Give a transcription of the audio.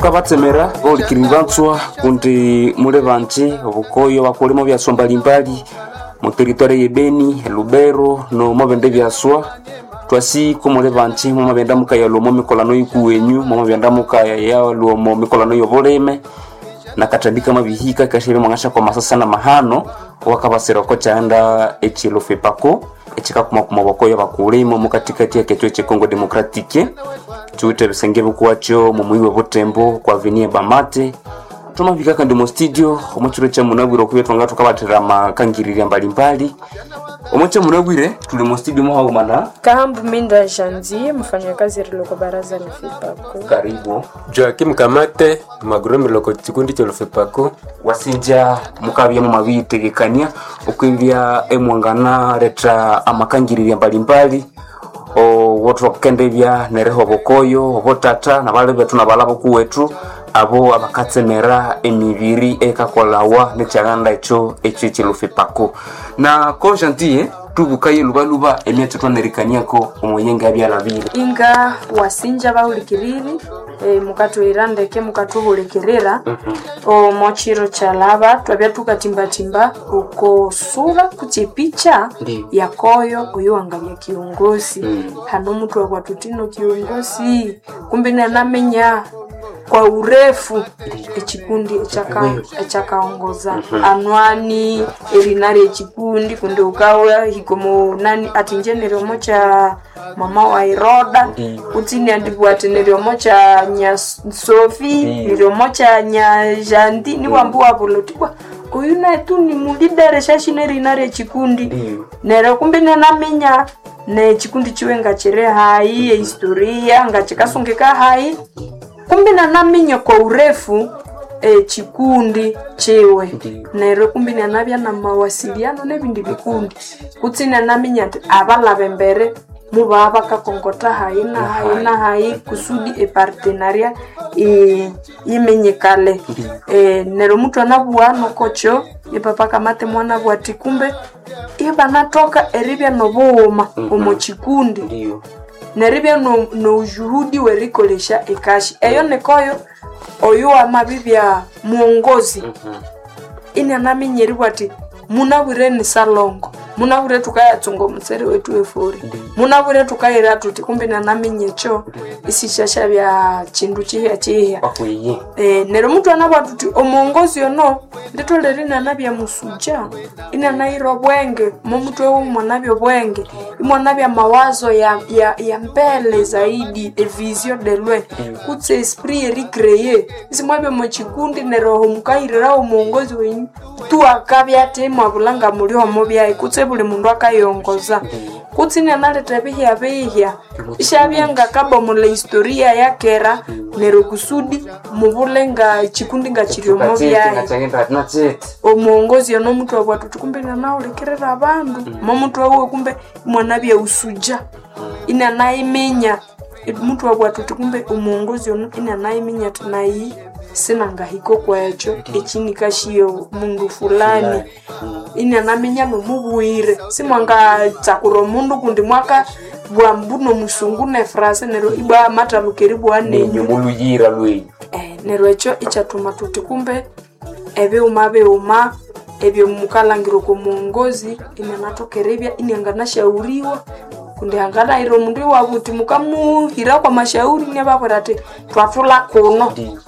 tukabatsemera bolikiribantswa kundi mule banji obukoyo bakolemo byaswa mbalimbali mu territoire yebeni Lubero no mabende byaswa twasi kumule banji mu mabenda mukaya lomo mikolano yikuwenyu mu mabenda mukaya ya lomo mikolano yoboleme nakatandika mabihika kashebe mwangasha kwa masasa na mahano wakabasira ko cyanda echilofepako echika kuma bakoyo bakulemo mukatikati ya ketwe che Congo Democratique tuite bisengebe kwacho mu muyiwe botembo kwa avenue Bamate tumabika kandi mu studio omuchiro cha munabwiro kubetwa ngato kabatira makangirira mbalimbali omuche munabwire tuli mu studio mwa humana Kambu Minda Janzi mfanyakazi riloko baraza la FEPACO. Karibu Joakim Kamate magrome loko kikundi cha FEPACO wasinja mukabya mu mabitegekania okwivya emwangana reta amakangirira mbalimbali o wotro kendebya nereho bokoyo botata na bale betu na balabo kuwetu abo abakatsemera emibiri ekakolawa nekyaganda echo FEPACO na ko gentil tubukaye lubaluba emyete twanerikaniako omoyenga byalabire Inga wasinja baulikiriri mukatwirandeke mukatubulikirira o mochiro chalaba twabya tukatimba uko sura kuchipicha ya koyo uyuangalia kiongozi hano mtu wa tutino kiongozi kumbe namenya kwa urefu ekikundi echakaongoza anwani erinari ekikundi kunde ukawa hikomo nani atinjenero mocha mama wa Iroda utini andibwatenero mocha nya Sofi nero mocha nya Jandi ni wambua bolotikwa uyuna tu ni mulidare shashineri nare ekikundi nero kumbe namenya ne chikundi chiwenga chire hai historia ngachikasungika hai kumbe namenya kwa urefu chikundi chewe nero kumbe nanabya na mawasiliano nebindi bikundi kutsina namenya abala bembere mubaba kakongota hai kusudi partenaria imenyekale nero mtu anabuwa nokocho papa Kamate mwana bwati kumbe iba natoka eribya noboma omo chikundi neribya no juhudi werikolesha ekashi eyo nekoyo oyo amabibya muongozi ina nami nyeri bwati munabure ni salongo munabure tukayatsongo musere wetu efori munabure tukaira tuti kumbe na nami nyecho isishasha bya chindu chiya nero mtu anabwatuti omuongozi ono nditolerina nabya musuja ina nairo bwenge mumtu wewe mwanabyo bwenge imwanabya mawazo ya mbele zaidi vision de loin kutse esprit recréer isimwabyo mochikundi nero mukairira omuongozi wenyu tu akabya tema bulanga muri homo bya kutse buli mundu akayongoza kutsina naleta bihya ishabyanga kabo mule historia yakera nero kusudi mubulenga chikundi ngachiryo mo bya omuongozi ono mtu abwatu kumbe na ulekerera abandu mo mtu awe kumbe mwana bya usuja ina naimenya mtu abwatu kumbe omuongozi ono ina naimenya tunayi sinanga hiko kwacho echini kashiyo mundu fulani ina namenya no mubuire simwanga tsakuro mundu kundi mwaka bwambuno musungu ne frase nero iba matalukeri bwanenyo muluyira lwe nero echo ichatuma tuti kumbe ebe uma ebyo mukalangiro ko muongozi ina natokerebya inangana shauriwa kundi angana iro mundu wabuti mukamuhira kwa mashauri ne baborate twafula kuno